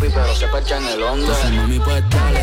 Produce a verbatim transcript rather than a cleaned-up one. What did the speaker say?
pero se percha en el hondo. Entonces, mami, pues dale,